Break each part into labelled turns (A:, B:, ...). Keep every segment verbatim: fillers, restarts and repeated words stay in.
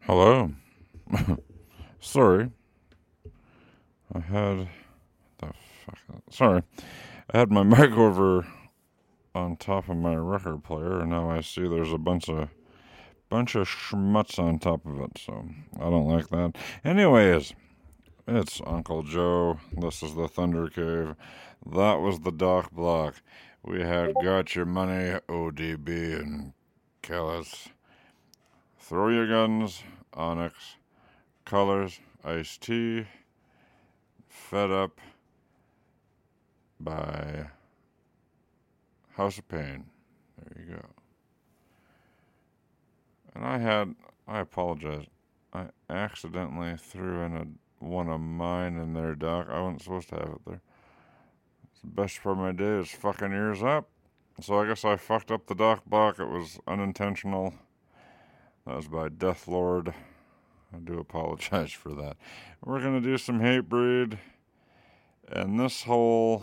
A: Hello. Sorry, I had the fuck. Sorry, I had my mic over on top of my record player, and now I see there's a bunch of bunch of schmutz on top of it. So I don't like that. Anyways, it's Uncle Joe. This is the Thunder Cave. That was the Doc Block. We had Got Your Money, O D B, and Kellis. Throw Your Guns, Onyx. Colors, Ice-T. Fed Up by House of Pain. There you go. And I had, I apologize. I accidentally threw in a one of mine in there, Doc. I wasn't supposed to have it there. The best part of my day is fucking ears up. So I guess I fucked up the Doc Block. It was unintentional. That was by Death Lord. I do apologize for that. We're going to do some Hatebreed. And this whole,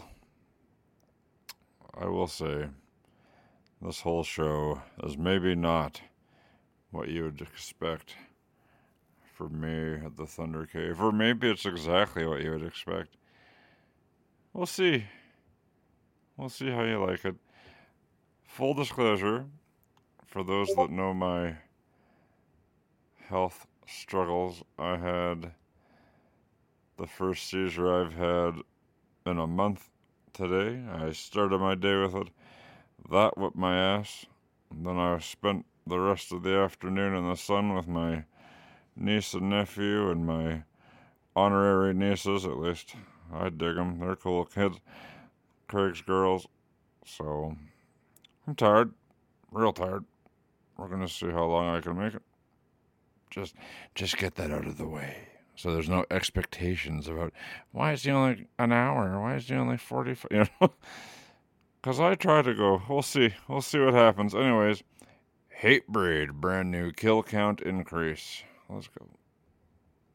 A: I will say, this whole show is maybe not what you would expect for me at the Thunder Cave. Or maybe it's exactly what you would expect. We'll see. We'll see how you like it. Full disclosure, for those that know my health struggles, I had the first seizure I've had in a month today. I started my day with it. That whipped my ass. Then I spent the rest of the afternoon in the sun with my niece and nephew and my honorary nieces, at least. I dig them. They're cool kids. Craig's girls. So, I'm tired. Real tired. We're going to see how long I can make it. Just, just get that out of the way. So there's no expectations about, why is he only an hour? Why is he only forty-five? You know? Because I try to go, we'll see. We'll see what happens. Anyways, Hatebreed, brand new kill count increase. Let's go.